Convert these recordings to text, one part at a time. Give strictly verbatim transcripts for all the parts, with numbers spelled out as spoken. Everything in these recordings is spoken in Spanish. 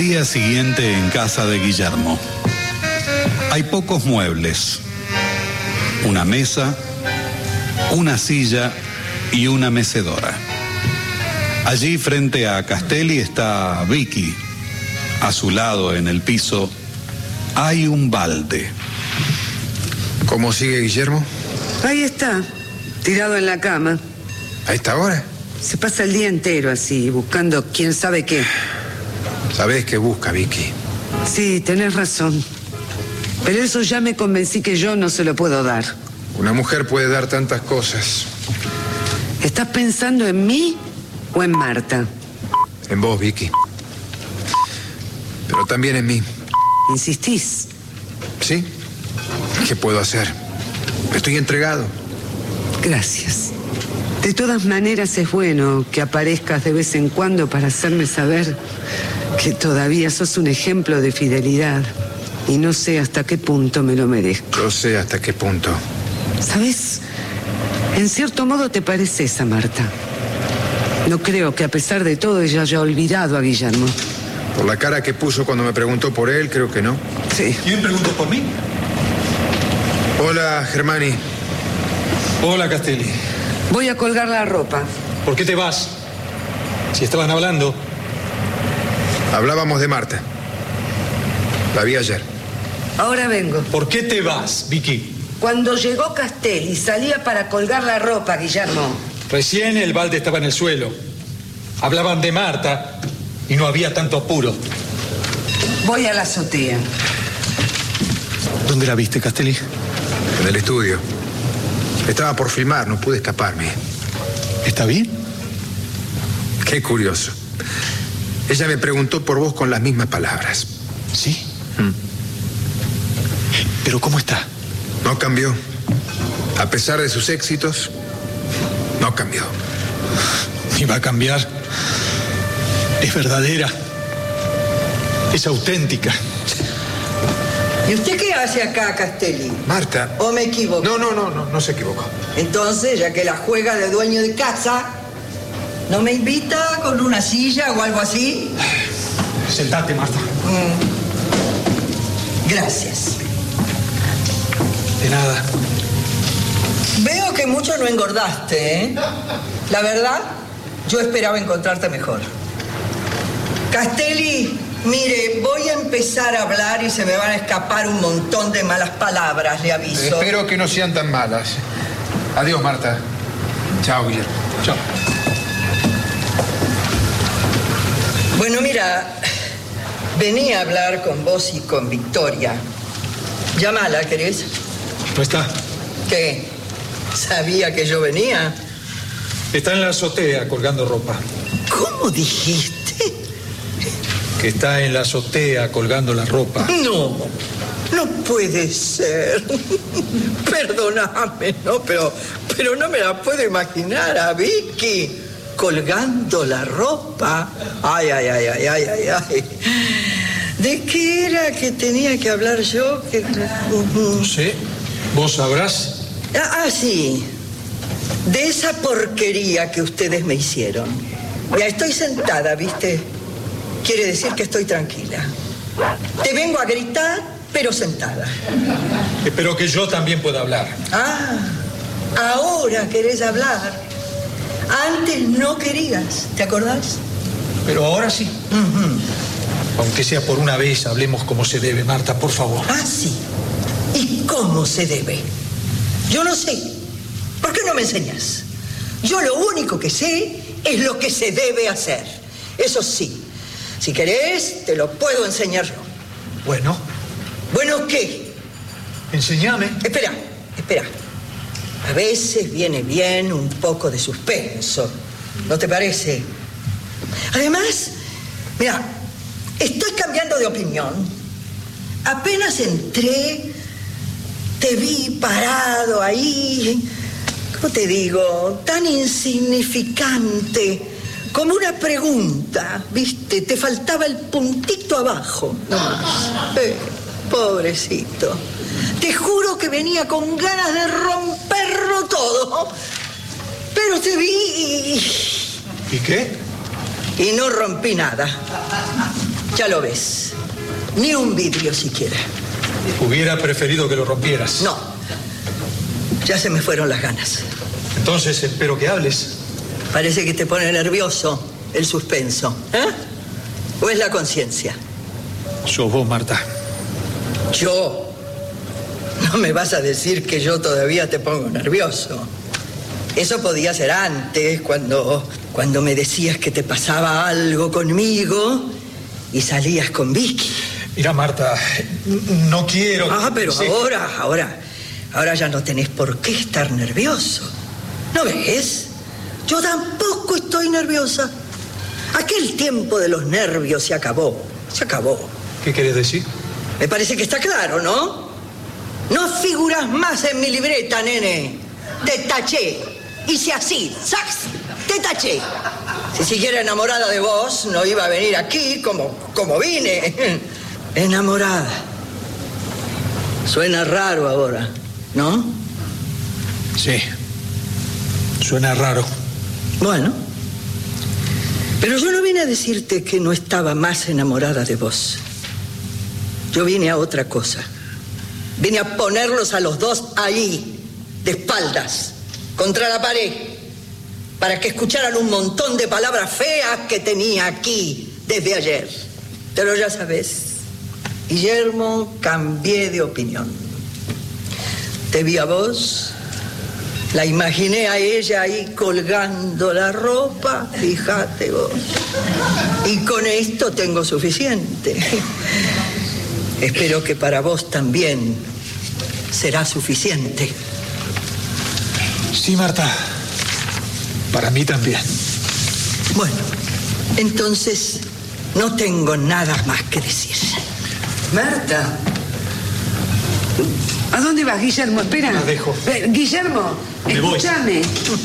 Día siguiente en casa de Guillermo. Hay pocos muebles. Una mesa, una silla y una mecedora. Allí frente a Castelli está Vicky. A su lado en el piso hay un balde. ¿Cómo sigue Guillermo? Ahí está, tirado en la cama. ¿A esta hora? Se pasa el día entero así, buscando quién sabe qué. ¿Sabés qué busca, Vicky? Sí, tenés razón. Pero eso ya me convencí que yo no se lo puedo dar. Una mujer puede dar tantas cosas. ¿Estás pensando en mí o en Marta? En vos, Vicky. Pero también en mí. ¿Insistís? ¿Sí? ¿Qué puedo hacer? Estoy entregado. Gracias. De todas maneras es bueno que aparezcas de vez en cuando para hacerme saber que todavía sos un ejemplo de fidelidad. Y no sé hasta qué punto me lo merezco. Yo sé hasta qué punto. ¿Sabes? En cierto modo te pareces a Marta. No creo que a pesar de todo ella haya olvidado a Guillermo. Por la cara que puso cuando me preguntó por él, creo que no. Sí. ¿Quién preguntó por mí? Hola, Germani. Hola, Castelli. Voy a colgar la ropa. ¿Por qué te vas? Si estaban hablando. Hablábamos de Marta. La vi ayer. Ahora vengo. ¿Por qué te vas, Vicky? Cuando llegó Castelli, salía para colgar la ropa, Guillermo. Recién el balde estaba en el suelo. Hablaban de Marta y no había tanto apuro. Voy a la azotea. ¿Dónde la viste, Castelli? En el estudio. Estaba por filmar, no pude escaparme. ¿Está bien? Qué curioso. Ella me preguntó por vos con las mismas palabras. ¿Sí? Mm. ¿Pero cómo está? No cambió. A pesar de sus éxitos, no cambió. Ni va a cambiar. Es verdadera. Es auténtica. ¿Y usted qué hace acá, Castelli? Marta. ¿O me equivoco? No, no, no, no, no se equivocó. Entonces, ya que la juega de dueño de casa, ¿no me invita con una silla o algo así? Sentate, Marta. Mm. Gracias. De nada. Veo que mucho no engordaste, ¿eh? La verdad, yo esperaba encontrarte mejor. Castelli, mire, voy a empezar a hablar y se me van a escapar un montón de malas palabras, le aviso. Espero que no sean tan malas. Adiós, Marta. Chao, Guillermo. Chao. Bueno, mira, venía a hablar con vos y con Victoria. Llámala, ¿querés? ¿No está? ¿Qué? ¿Sabía que yo venía? Está en la azotea colgando ropa. ¿Cómo dijiste? Que está en la azotea colgando la ropa. No, no puede ser. Perdóname, ¿no? Pero, pero no me la puedo imaginar a Vicky colgando la ropa. Ay, ay, ay, ay, ay, ay, ay. ¿De qué era que tenía que hablar yo? Que... No sé. ¿Vos sabrás? Ah, ah, sí. De esa porquería que ustedes me hicieron. Ya estoy sentada, ¿viste? Quiere decir que estoy tranquila. Te vengo a gritar, pero sentada. Espero que yo también pueda hablar. Ah, ahora querés hablar. Antes no querías, ¿te acordás? Pero ahora sí. Uh-huh. Aunque sea por una vez, hablemos como se debe, Marta, por favor. Ah, sí. ¿Y cómo se debe? Yo no sé. ¿Por qué no me enseñas? Yo lo único que sé es lo que se debe hacer. Eso sí. Si querés, te lo puedo enseñar yo. Bueno. ¿Bueno qué? Enseñame. Espera, espera. A veces viene bien un poco de suspenso. ¿No te parece? Además, mira, estoy cambiando de opinión. Apenas entré, te vi parado ahí, ¿cómo te digo? Tan insignificante. Como una pregunta, ¿viste? Te faltaba el puntito abajo, nomás. Eh, pobrecito. Te juro que venía con ganas de romperlo todo. Pero te vi y... ¿Y qué? Y no rompí nada. Ya lo ves. Ni un vidrio siquiera. Hubiera preferido que lo rompieras. No. Ya se me fueron las ganas. Entonces espero que hables. Parece que te pone nervioso el suspenso, ¿eh? ¿O es la conciencia? Sos vos, Marta. Yo. No me vas a decir que yo todavía te pongo nervioso. Eso podía ser antes, cuando, cuando me decías que te pasaba algo conmigo y salías con Vicky. Mira, Marta, no quiero... Ah, pero sí. ahora, ahora, ahora ya no tenés por qué estar nervioso. ¿No ves? Yo tampoco estoy nerviosa. Aquel tiempo de los nervios se acabó, se acabó. ¿Qué querés decir? Me parece que está claro, ¿no? No figuras más en mi libreta, nene. Te taché. Hice así, ¡sax! Te taché. Si siguiera enamorada de vos, no iba a venir aquí como, como vine. Enamorada. Suena raro ahora, ¿no? Sí. Suena raro. Bueno. Pero yo no vine a decirte que no estaba más enamorada de vos. Yo vine a otra cosa. Vine a ponerlos a los dos ahí, de espaldas, contra la pared, para que escucharan un montón de palabras feas que tenía aquí desde ayer. Pero ya sabes, Guillermo, cambié de opinión. Te vi a vos, la imaginé a ella ahí colgando la ropa, fíjate vos. Y con esto tengo suficiente. Espero que para vos también será suficiente. Sí, Marta. Para mí también. Bueno, entonces no tengo nada más que decir. Marta. ¿A dónde vas, Guillermo? Espera. La dejo. Eh, Guillermo, Me voy. escúchame.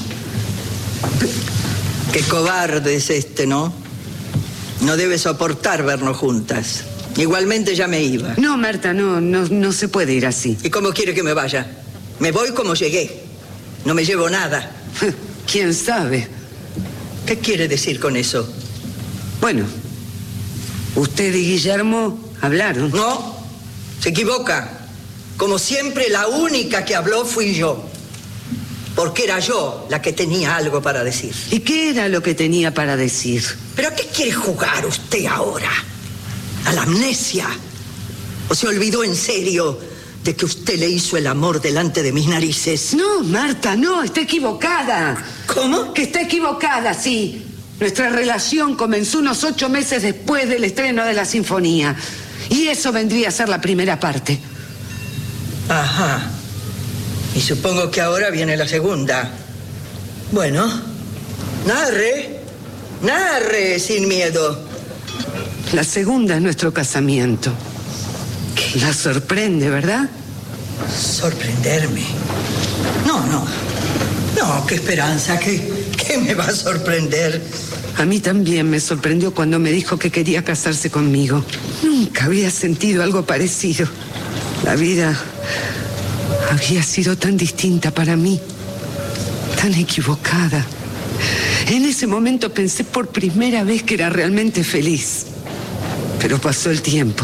Qué cobarde es este, ¿no? No debe soportar vernos juntas. Igualmente ya me iba. No, Marta, no, no, no se puede ir así. ¿Y cómo quiere que me vaya? Me voy como llegué. No me llevo nada. ¿Quién sabe? ¿Qué quiere decir con eso? Bueno, usted y Guillermo hablaron. No, se equivoca. Como siempre, la única que habló fui yo. Porque era yo la que tenía algo para decir. ¿Y qué era lo que tenía para decir? ¿Pero a qué quiere jugar usted ahora? ¿A la amnesia? ¿O se olvidó en serio de que usted le hizo el amor delante de mis narices? No, Marta, no, está equivocada. ¿Cómo? Que está equivocada, sí. Nuestra relación comenzó unos ocho meses después del estreno de la sinfonía. Y eso vendría a ser la primera parte. Ajá. Y supongo que ahora viene la segunda. Bueno, narre, narre sin miedo. La segunda es nuestro casamiento. La sorprende, ¿verdad? ¿Sorprenderme? No, no. No, qué esperanza, qué, qué me va a sorprender. A mí también me sorprendió cuando me dijo que quería casarse conmigo. Nunca había sentido algo parecido. La vida había sido tan distinta para mí, tan equivocada. En ese momento pensé por primera vez que era realmente feliz. Pero pasó el tiempo.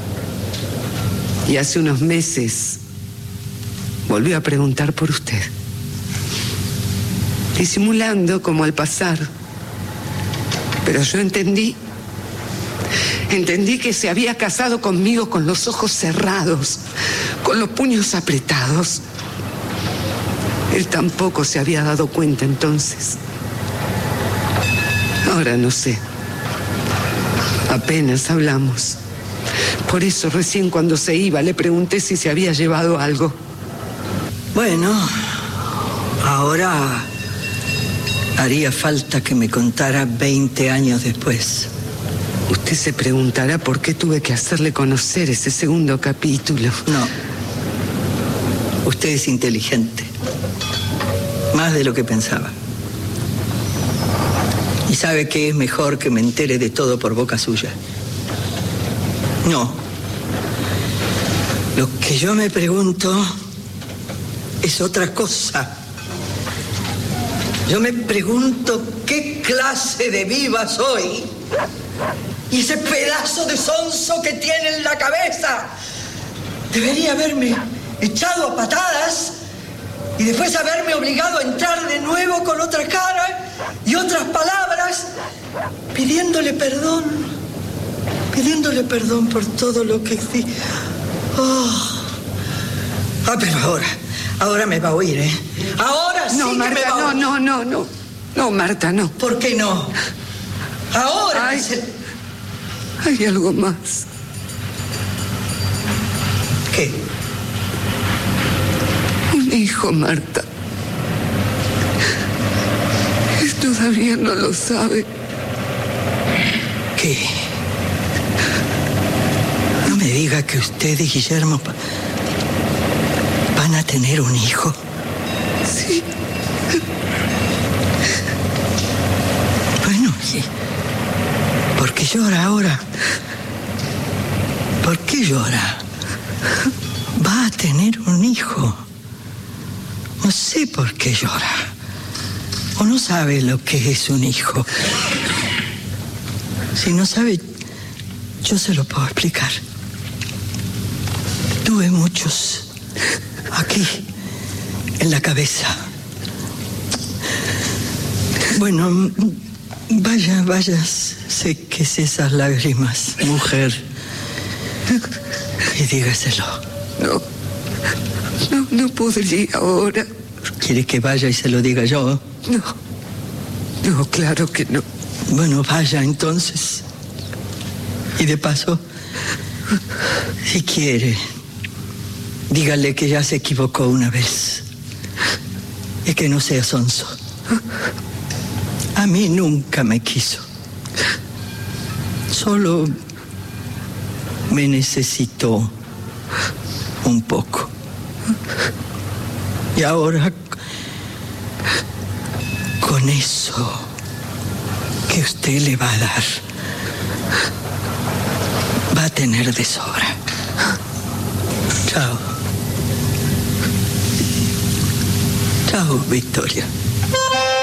Y hace unos meses volvió a preguntar por usted. Disimulando como al pasar. Pero yo entendí. Entendí que se había casado conmigo con los ojos cerrados, con los puños apretados. Él tampoco se había dado cuenta entonces. Ahora no sé. Apenas hablamos. Por eso recién cuando se iba le pregunté si se había llevado algo. Bueno, ahora haría falta que me contara veinte años después. Usted se preguntará por qué tuve que hacerle conocer ese segundo capítulo. No. Usted es inteligente. Más de lo que pensaba. Y sabe que es mejor que me entere de todo por boca suya. No. Lo que yo me pregunto es otra cosa. Yo me pregunto qué clase de viva soy y ese pedazo de sonso que tiene en la cabeza. Debería haberme echado a patadas y después haberme obligado a entrar de nuevo con otra cara y otras palabras, pidiéndole perdón, pidiéndole perdón por todo lo que hice. Oh. Ah, pero ahora, ahora me va a oír, ¿eh? Ahora sí no, que Marta, me va a oír. No, no, no, no. No, Marta, no. ¿Por qué no? Ahora Hay, es el... hay algo más. ¿Qué? Un hijo, Marta. Él todavía no lo sabe. ¿Qué? No me diga que usted y Guillermo van a tener un hijo. Sí. Bueno, ¿y por qué llora ahora? ¿Por qué llora? Va a tener un hijo. No sé por qué llora. O no sabe lo que es un hijo. Si no sabe, yo se lo puedo explicar. Tuve muchos aquí, en la cabeza. Bueno, vaya, vaya, séquese esas lágrimas, mujer. Y dígaselo. No. No, no podría ahora. ¿Quiere que vaya y se lo diga yo? No. No, claro que no. Bueno, vaya entonces. Y de paso, si quiere, dígale que ya se equivocó una vez. Y que no sea sonso. A mí nunca me quiso. Solo me necesitó un poco. Y ahora, con eso que usted le va a dar, va a tener de sobra. Chao. Chao, Victoria.